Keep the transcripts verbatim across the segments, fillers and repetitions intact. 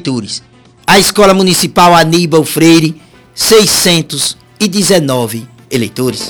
eleitores. A Escola Municipal Aníbal Freire, seiscentos e dezenove eleitores.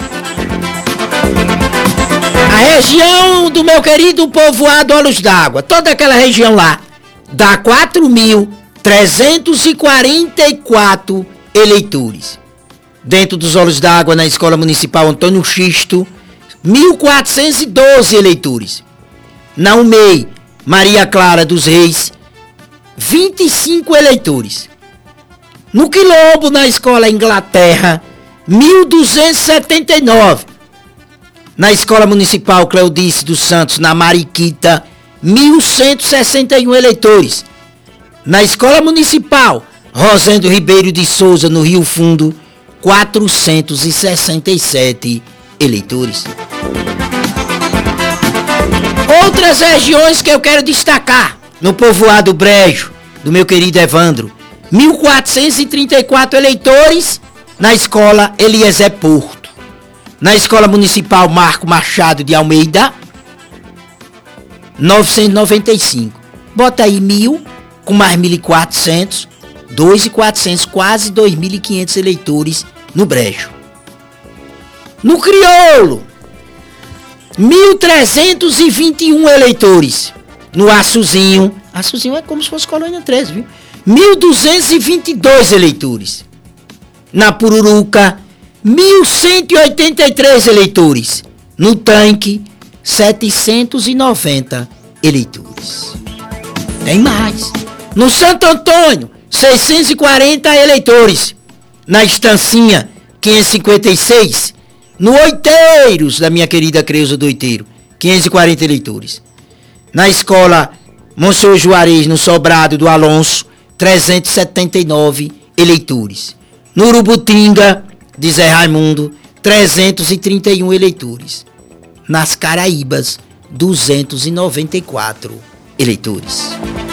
A região do meu querido povoado Olhos d'Água, toda aquela região lá, dá quatro mil trezentos e quarenta e quatro eleitores. Dentro dos Olhos d'Água, na Escola Municipal Antônio Xisto, mil quatrocentos e doze eleitores. Na U M E I, Maria Clara dos Reis, vinte e cinco eleitores. No Quilombo, na Escola Inglaterra, mil duzentos e setenta e nove. Na Escola Municipal Cleodice dos Santos, na Mariquita, mil cento e sessenta e um eleitores. Na Escola Municipal Rosendo Ribeiro de Souza, no Rio Fundo, quatrocentos e sessenta e sete eleitores. Outras regiões que eu quero destacar: no povoado Brejo, do meu querido Evandro, mil quatrocentos e trinta e quatro eleitores. Na Escola Eliezer Porto. Na Escola Municipal Marco Machado de Almeida, novecentos e noventa e cinco. Bota aí mil, com mais mil e quatrocentos, dois mil e quatrocentos, quase dois mil e quinhentos eleitores no Brejo. No Crioulo, mil trezentos e vinte e um eleitores. No Açuzinho, Açuzinho é como se fosse Colônia treze, viu? mil duzentos e vinte e dois eleitores. Na Pururuca, mil cento e oitenta e três eleitores. No Tanque, setecentos e noventa eleitores. Tem mais. No Santo Antônio, seiscentos e quarenta eleitores. Na Estancinha, quinhentos e cinquenta e seis. No Oiteiros, da minha querida Creuza do Oiteiro, quinhentos e quarenta eleitores. Na Escola Monsenhor Juarez, no Sobrado do Alonso, trezentos e setenta e nove eleitores. No Urubutinga, de Zé Raimundo, trezentos e trinta e um eleitores. Nas Caraíbas, duzentos e noventa e quatro eleitores.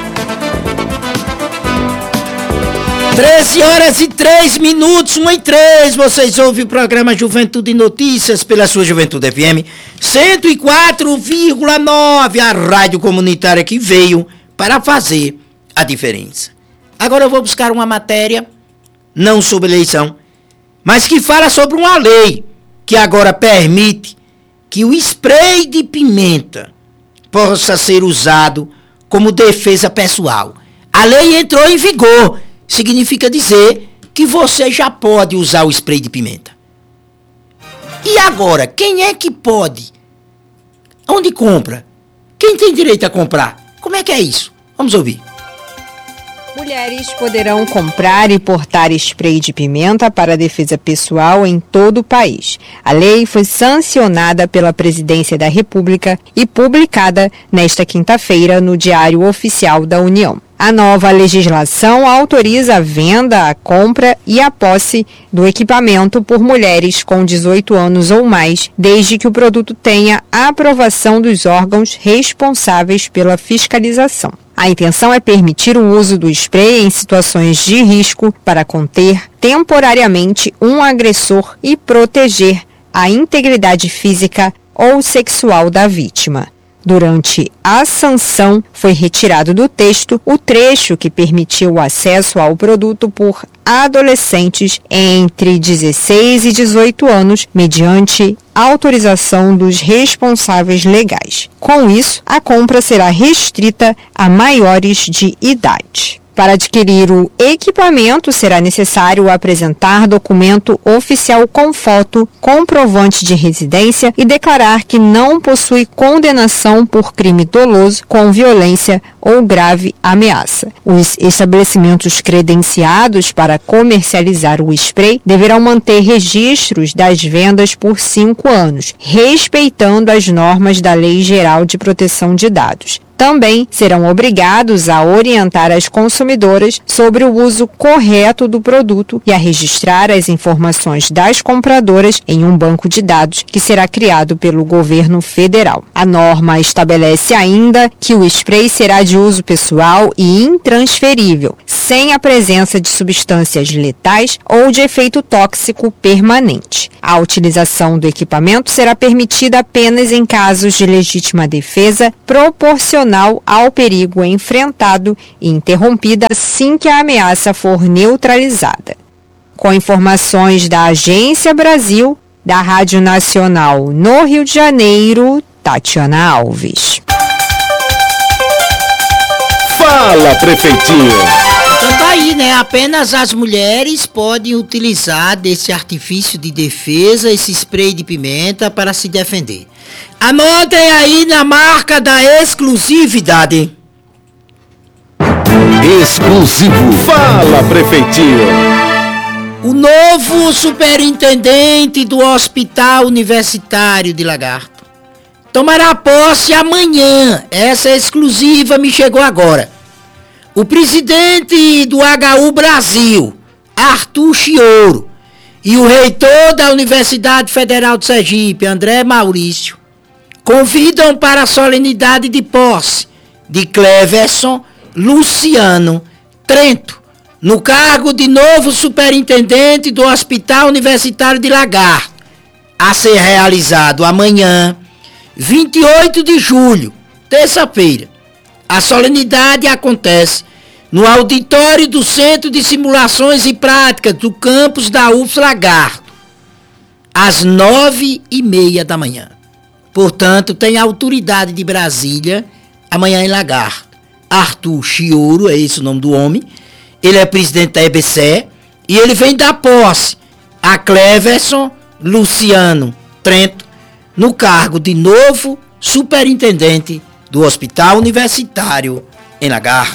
treze horas e três minutos, um e três, vocês ouvem o programa Juventude e Notícias pela sua Juventude F M cento e quatro vírgula nove, a rádio comunitária que veio para fazer a diferença. Agora eu vou buscar uma matéria, não sobre eleição, mas que fala sobre uma lei que agora permite que o spray de pimenta possa ser usado como defesa pessoal. A lei entrou em vigor. Significa dizer que você já pode usar o spray de pimenta. E agora, quem é que pode? Onde compra? Quem tem direito a comprar? Como é que é isso? Vamos ouvir. Mulheres poderão comprar e portar spray de pimenta para defesa pessoal em todo o país. A lei foi sancionada pela Presidência da República e publicada nesta quinta-feira no Diário Oficial da União. A nova legislação autoriza a venda, a compra e a posse do equipamento por mulheres com dezoito anos ou mais, desde que o produto tenha a aprovação dos órgãos responsáveis pela fiscalização. A intenção é permitir o uso do spray em situações de risco para conter temporariamente um agressor e proteger a integridade física ou sexual da vítima. Durante a sanção, foi retirado do texto o trecho que permitiu o acesso ao produto por adolescentes entre dezesseis e dezoito anos, mediante autorização dos responsáveis legais. Com isso, a compra será restrita a maiores de idade. Para adquirir o equipamento, será necessário apresentar documento oficial com foto, comprovante de residência e declarar que não possui condenação por crime doloso com violência ou grave ameaça. Os estabelecimentos credenciados para comercializar o spray deverão manter registros das vendas por cinco anos, respeitando as normas da Lei Geral de Proteção de Dados. Também serão obrigados a orientar as consumidoras sobre o uso correto do produto e a registrar as informações das compradoras em um banco de dados que será criado pelo governo federal. A norma estabelece ainda que o spray será de uso pessoal e intransferível, sem a presença de substâncias letais ou de efeito tóxico permanente. A utilização do equipamento será permitida apenas em casos de legítima defesa proporcional ao perigo enfrentado e interrompida assim que a ameaça for neutralizada. Com informações da Agência Brasil, da Rádio Nacional no Rio de Janeiro, Tatiana Alves. Fala, prefeitinho! Então tá aí, né? Apenas as mulheres podem utilizar desse artifício de defesa, esse spray de pimenta para se defender. Anotem aí na marca da exclusividade. Exclusivo. Fala, prefeitinho! O novo superintendente do Hospital Universitário de Lagarto tomará posse amanhã. Essa exclusiva me chegou agora. O presidente do H U Brasil, Arthur Chioro, e o reitor da Universidade Federal de Sergipe, André Maurício, convidam para a solenidade de posse de Cleverson Luciano Trento, no cargo de novo superintendente do Hospital Universitário de Lagarto, a ser realizado amanhã, vinte e oito de julho, terça-feira. A solenidade acontece no auditório do Centro de Simulações e Práticas do campus da U F Lagarto, às nove e meia da manhã. Portanto, tem a autoridade de Brasília amanhã em Lagarto. Arthur Chioro, é esse o nome do homem. Ele é presidente da E B C E e ele vem dar posse a Cleverson Luciano Trento no cargo de novo superintendente do Hospital Universitário em Lagarto.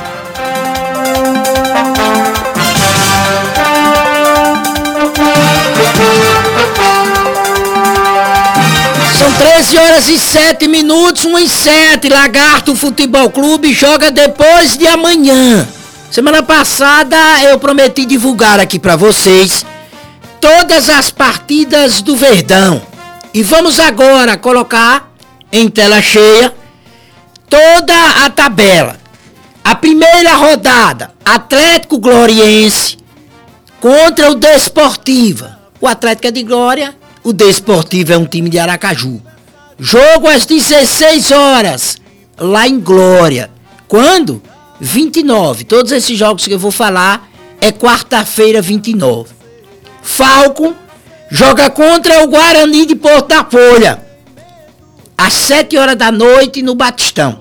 São treze horas e sete minutos, um e sete. Lagarto Futebol Clube joga depois de amanhã. Semana passada eu prometi divulgar aqui para vocês todas as partidas do Verdão. E vamos agora colocar em tela cheia toda a tabela. A primeira rodada, Atlético Gloriense contra o Desportiva. O Atlético é de Glória, o Desportivo é um time de Aracaju. Jogo às dezesseis horas, lá em Glória. Quando? vinte e nove. Todos esses jogos que eu vou falar é quarta-feira, vinte e nove. Falcon joga contra o Guarani de Porto da Folha, às sete horas da noite no Batistão.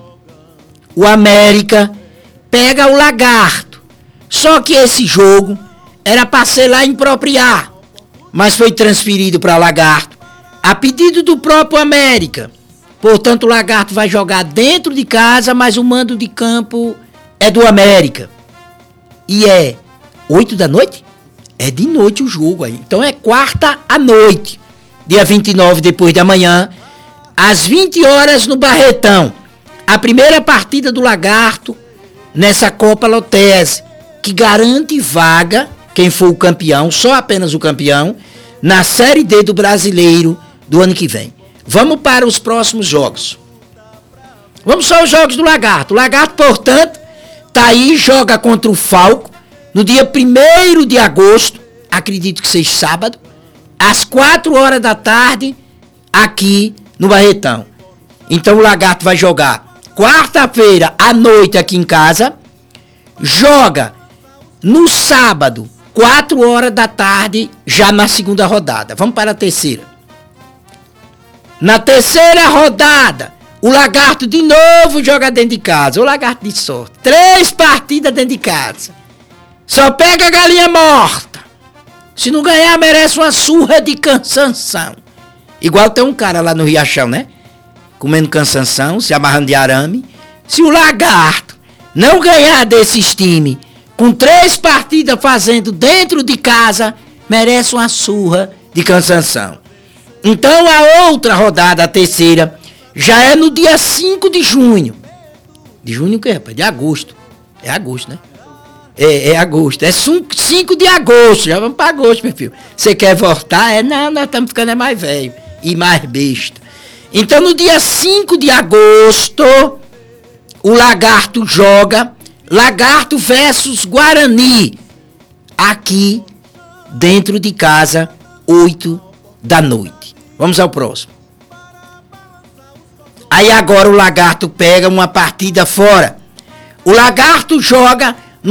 O América pega o Lagarto. Só que esse jogo era para ser lá em Propriá, mas foi transferido para Lagarto a pedido do próprio América. Portanto, o Lagarto vai jogar dentro de casa, mas o mando de campo é do América. E é oito da noite? É de noite o jogo aí. Então é quarta à noite, dia vinte e nove, depois de amanhã, às vinte horas no Barretão. A primeira partida do Lagarto nessa Copa Lotese, que garante vaga, quem for o campeão, só apenas o campeão, na Série D do Brasileiro do ano que vem. Vamos para os próximos jogos. Vamos só aos jogos do Lagarto. O Lagarto, portanto, tá aí, joga contra o Falco no dia primeiro de agosto, acredito que seja sábado, às quatro horas da tarde, aqui no Barretão. Então o Lagarto vai jogar quarta-feira à noite aqui em casa, joga no sábado, quatro horas da tarde, já na segunda rodada. Vamos para a terceira. Na terceira rodada, o Lagarto de novo joga dentro de casa. O Lagarto de sorte. Três partidas dentro de casa. Só pega a galinha morta. Se não ganhar, merece uma surra de cansanção. Igual tem um cara lá no Riachão, né? Comendo cansanção, se amarrando de arame. Se o Lagarto não ganhar desses times, com três partidas fazendo dentro de casa, merece uma surra de cansanção. Então a outra rodada, a terceira, já é no dia cinco de junho. De junho o que, rapaz? De agosto. É agosto, né? É, é agosto. É cinco de agosto. Já vamos para agosto, meu filho. Você quer voltar? É, não, nós estamos ficando é mais velho e mais besta. Então no dia cinco de agosto, o Lagarto joga Lagarto versus Guarani. Aqui, dentro de casa, oito da noite. Vamos ao próximo. Aí agora o Lagarto pega uma partida fora. O Lagarto joga